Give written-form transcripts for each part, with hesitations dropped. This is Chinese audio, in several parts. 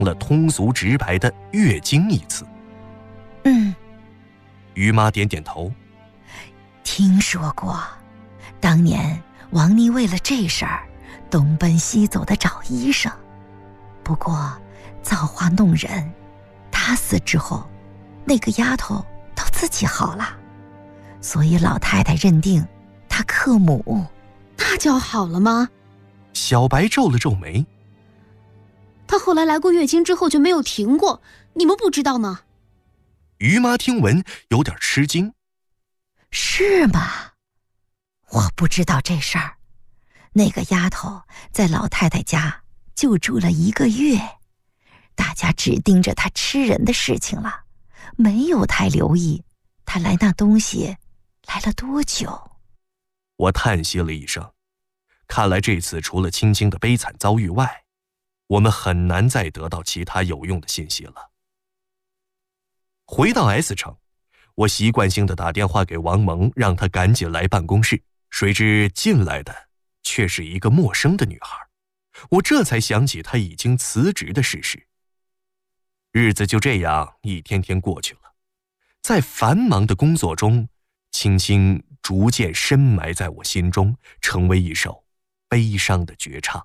了通俗直白的月经一词。于妈点点头。 听说过，当年王妮为了这事儿东奔西走的找医生，不过造化弄人，她死之后，那个丫头倒自己好了，所以老太太认定她克母。 那叫好了吗？ 小白皱了皱眉。 她后来来过月经之后就没有停过，你们不知道吗？ 于妈听闻有点吃惊。 是吗？我不知道这事儿。那个丫头在老太太家就住了1个月，大家只盯着她吃人的事情了，没有太留意她来那东西来了多久。 我叹息了一声，看来这次除了青青的悲惨遭遇外，我们很难再得到其他有用的信息了。回到 S 城，我习惯性地打电话给王萌，让她赶紧来办公室，谁知进来的却是一个陌生的女孩。我这才想起她已经辞职的事实。日子就这样一天天过去了，在繁忙的工作中，青青逐渐深埋在我心中，成为一首悲伤的绝唱。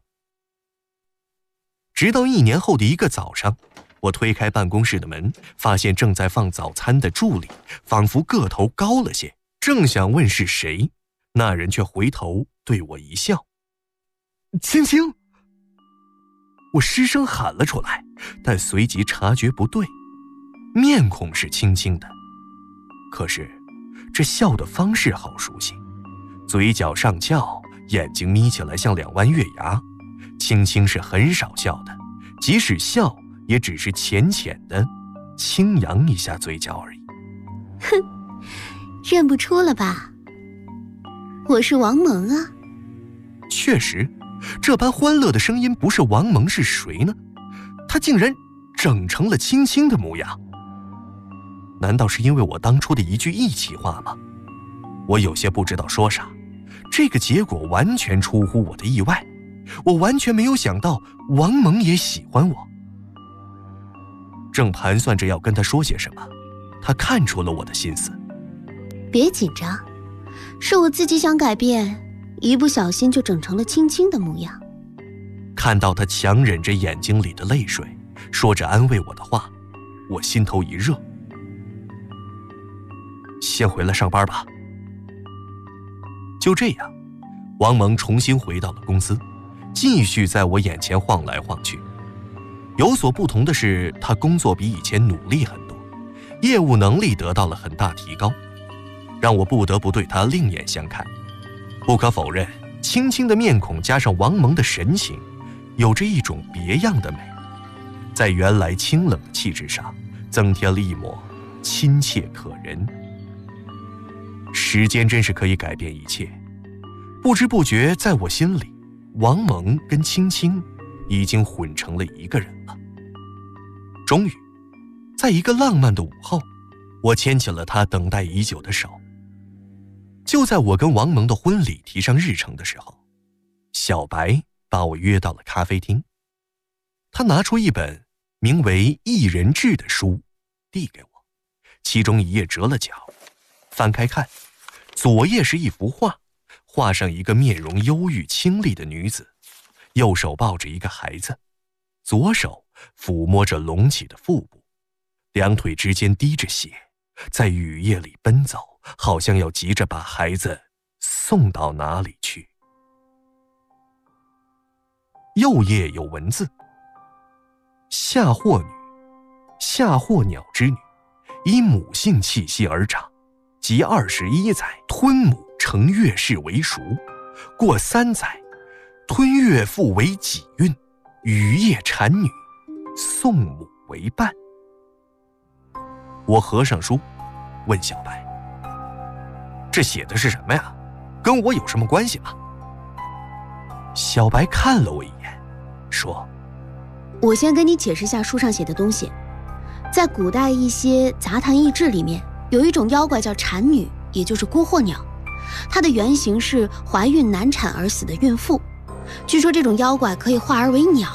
直到1年后的一个早上，我推开办公室的门，发现正在放早餐的助理仿佛个头高了些，正想问是谁，那人却回头对我一笑。青青！我失声喊了出来，但随即察觉不对，面孔是青青的，可是这笑的方式好熟悉，嘴角上翘，眼睛眯起来像2弯月牙。青青是很少笑的，即使笑也只是浅浅的轻扬一下嘴角而已。 哼，认不出了吧？我是王萌啊。 确实，这般欢乐的声音不是王萌是谁呢？她竟然整成了青青的模样。难道是因为我当初的一句义气话吗？我有些不知道说啥，这个结果完全出乎我的意外，我完全没有想到王萌也喜欢我。正盘算着要跟他说些什么，他看出了我的心思。 别紧张，是我自己想改变，一不小心就整成了青青的模样。 看到他强忍着眼睛里的泪水，说着安慰我的话，我心头一热。先回来上班吧。就这样，王萌重新回到了公司，继续在我眼前晃来晃去。有所不同的是，他工作比以前努力很多，业务能力得到了很大提高，让我不得不对他另眼相看。不可否认，青青的面孔加上王萌的神情，有着一种别样的美，在原来清冷的气质上增添了一抹亲切可人。时间真是可以改变一切，不知不觉在我心里，王萌跟青青已经混成了一个人了。终于，在一个浪漫的午后，我牵起了他等待已久的手。就在我跟王萌的婚礼提上日程的时候，小白把我约到了咖啡厅。他拿出一本名为《一人志》的书递给我，其中一页折了角，翻开看，左页是一幅画，画上一个面容忧郁清丽的女子，右手抱着一个孩子，左手抚摸着隆起的腹部，两腿之间滴着血，在雨夜里奔走，好像要急着把孩子送到哪里去。右页有文字：夏货女，夏货鸟之女，以母性气息而长，及21载，吞母成月氏为熟，过3载，吞月复为己孕，雨夜产女，送母为伴。我合上书，问小白：这写的是什么呀？跟我有什么关系吗？小白看了我一眼，说： 我先跟你解释下书上写的东西。在古代一些杂谈异志里面，有一种妖怪叫产女，也就是孤鹤鸟，它的原型是怀孕难产而死的孕妇。据说这种妖怪可以化而为鸟，